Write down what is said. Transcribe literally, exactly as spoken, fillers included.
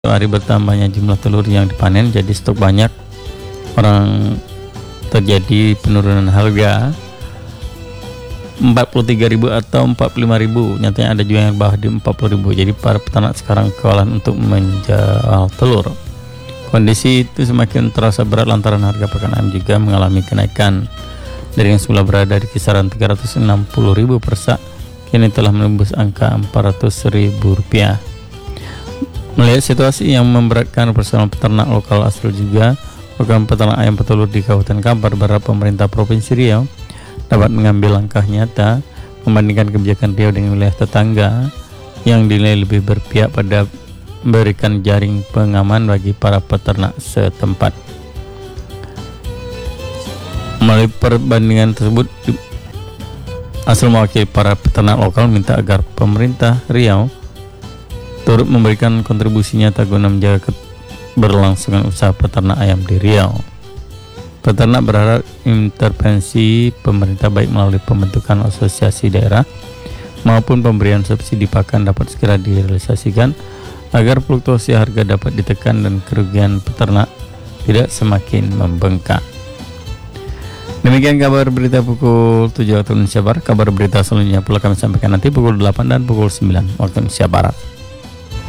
hari bertambahnya jumlah telur yang dipanen, jadi stok banyak, orang terjadi penurunan harga empat puluh tiga ribu atau empat puluh lima ribu. Nyatanya ada juga yang bawah di empat puluh ribu. Jadi para peternak sekarang kewalahan untuk menjual telur. Kondisi itu semakin terasa berat lantaran harga pakan ayam juga mengalami kenaikan. Dari yang semula berada di kisaran tiga ratus enam puluh ribu per sak, kini telah menembus angka empat ratus ribu rupiah. Melihat situasi yang memberatkan personal peternak lokal Asrul juga, program peternak ayam petelur di Kabupaten Kampar berharap pemerintah Provinsi Riau dapat mengambil langkah nyata membandingkan kebijakan Riau dengan wilayah tetangga yang dinilai lebih berpihak pada memberikan jaring pengaman bagi para peternak setempat. Melalui perbandingan tersebut, Asrul mewakili para peternak lokal minta agar pemerintah Riau turut memberikan kontribusi nyata guna menjaga keberlangsungan usaha peternak ayam di Riau. Peternak berharap intervensi pemerintah baik melalui pembentukan asosiasi daerah maupun pemberian subsidi pakan dapat segera direalisasikan agar fluktuasi harga dapat ditekan dan kerugian peternak tidak semakin membengkak. Demikian kabar berita pukul tujuh waktu Indonesia Barat. Kabar berita selanjutnya pula kami sampaikan nanti pukul delapan dan pukul sembilan waktu Indonesia Barat.